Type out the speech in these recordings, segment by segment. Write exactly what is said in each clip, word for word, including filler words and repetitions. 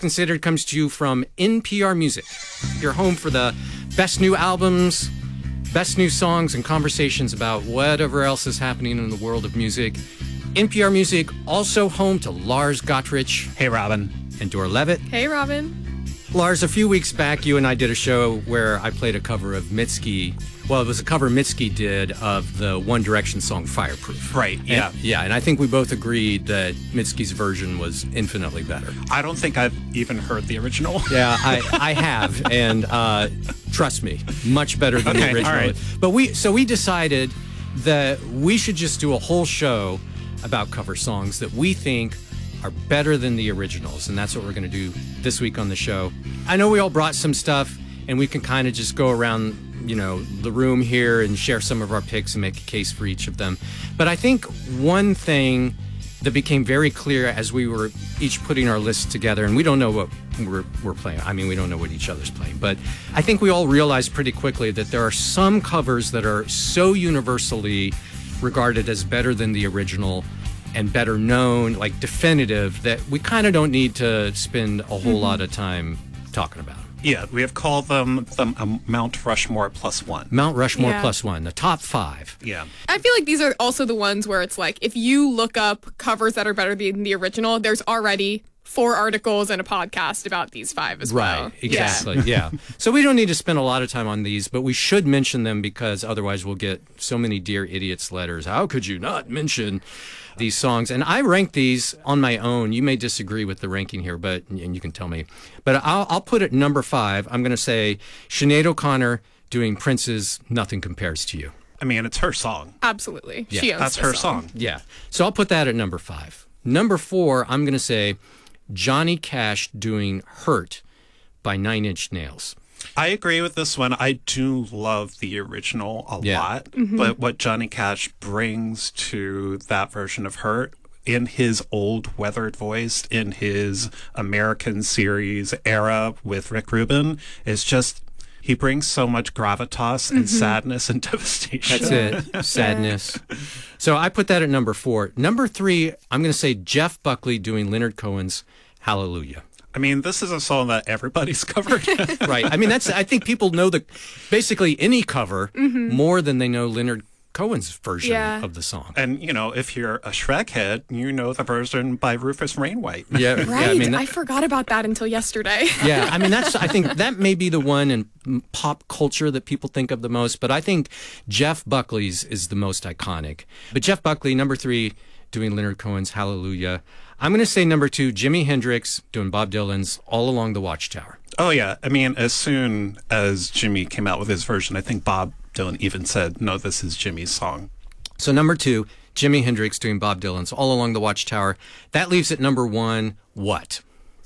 Considered comes to you from N P R Music, your home for the best new albums, best new songs, and conversations about whatever else is happening in the world of music. N P R Music, also home to Lars Gottrich. Hey, Robin. And Dora Levitt. Hey, Robin. Lars, a few weeks back, you and I did a show where I played a cover of Mitski. Well, it was a cover Mitski did of the One Direction song Fireproof. Right, yeah. And, yeah, and I think we both agreed that Mitski's version was infinitely better. I don't think I've even heard the original. Yeah, I, I have, and uh, trust me, much better than okay, the original. All right. But we, so we decided that we should just do a whole show about cover songs that we think are better than the originals, and that's what we're going to do this week on the show. I know we all brought some stuff, and we can kind of just go around, you know, the room here and share some of our picks and make a case for each of them. But I think one thing that became very clear as we were each putting our lists together, and we don't know what we're, we're playing. I mean, we don't know what each other's playing, but I think we all realized pretty quickly that there are some covers that are so universally regarded as better than the original and better known, like definitive, that we kind of don't need to spend a whole mm-hmm. lot of time talking about them. Yeah, we have called them, them um, Mount Rushmore plus one. Mount Rushmore yeah. plus one, the top five. Yeah. I feel like these are also the ones where it's like, if you look up covers that are better than the original, there's already four articles and a podcast about these five as right, well. Right, exactly, yeah. yeah. So we don't need to spend a lot of time on these, but we should mention them because otherwise we'll get so many Dear Idiots letters. How could you not mention these songs? And I rank these on my own. You may disagree with the ranking here, but and you can tell me. But I'll, I'll put it number five. I'm going to say Sinead O'Connor doing Prince's Nothing Compares to You. I mean, it's her song. Absolutely. Yeah. She owns That's the her song. song. Yeah. So I'll put that at number five. Number four, I'm going to say Johnny Cash doing Hurt by Nine Inch Nails. I agree with this one. I do love the original a yeah. lot, mm-hmm. but what Johnny Cash brings to that version of Hurt in his old weathered voice, in his American series era with Rick Rubin, is just, he brings so much gravitas and mm-hmm. sadness and devastation. That's it. Sadness. So I put that at number four. Number three, I'm going to say Jeff Buckley doing Leonard Cohen's Hallelujah. I mean, this is a song that everybody's covered. Right. I mean, that's, I think people know the, basically any cover mm-hmm. more than they know Leonard Cohen's version yeah. of the song. And, you know, if you're a Shrek head, you know the version by Rufus Wainwright. Yeah. Right. Yeah, I, mean, that, I forgot about that until yesterday. Yeah. I mean, that's, I think that may be the one in pop culture that people think of the most, but I think Jeff Buckley's is the most iconic. But Jeff Buckley, number three, doing Leonard Cohen's Hallelujah. I'm going to say number two, Jimi Hendrix doing Bob Dylan's All Along the Watchtower. Oh, yeah. I mean, as soon as Jimmy came out with his version, I think Bob Dylan even said, no, this is Jimmy's song. So number two, Jimi Hendrix doing Bob Dylan's All Along the Watchtower. That leaves at number one, what?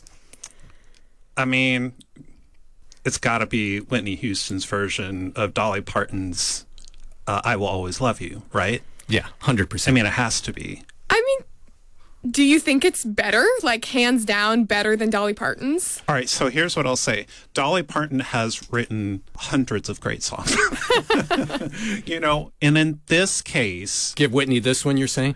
I mean, it's got to be Whitney Houston's version of Dolly Parton's uh, I Will Always Love You, right? Yeah, one hundred percent. I mean, it has to be. I mean, do you think it's better? Like, hands down, better than Dolly Parton's? All right, so here's what I'll say. Dolly Parton has written hundreds of great songs. You know, and in this case... Give Whitney this one, you're saying?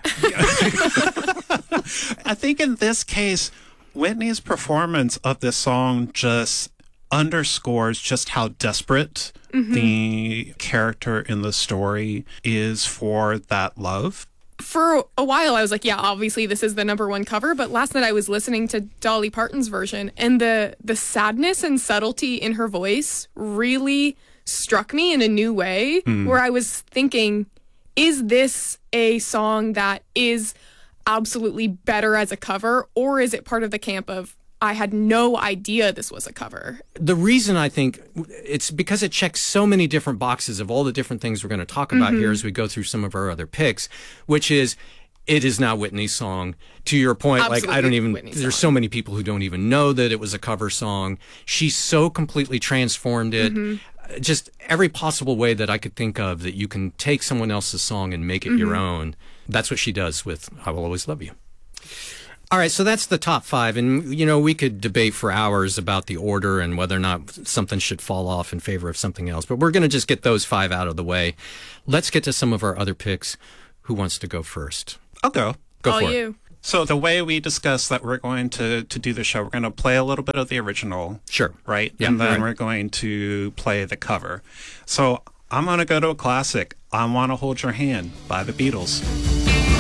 I think in this case, Whitney's performance of this song just underscores just how desperate mm-hmm. the character in the story is for that love. For a while, I was like, yeah, obviously this is the number one cover. But last night I was listening to Dolly Parton's version, and the the sadness and subtlety in her voice really struck me in a new way, mm. where I was thinking, is this a song that is absolutely better as a cover, or is it part of the camp of, I had no idea this was a cover? The reason I think it's because it checks so many different boxes of all the different things we're going to talk about mm-hmm. here as we go through some of our other picks, which is it is now Whitney's song. To your point, Absolutely like I don't even, Whitney's there's song. so many people who don't even know that it was a cover song. She so completely transformed it. Mm-hmm. Just every possible way that I could think of that you can take someone else's song and make it mm-hmm. your own. That's what she does with I Will Always Love You. All right, so that's the top five. And, you know, we could debate for hours about the order and whether or not something should fall off in favor of something else. But we're going to just get those five out of the way. Let's get to some of our other picks. Who wants to go first? I'll go. Go All for you. it. So the way we discussed that we're going to, to do the show, we're going to play a little bit of the original. Sure. Right? Yeah, and then right. we're going to play the cover. So I'm going to go to a classic. I Want to Hold Your Hand by the Beatles.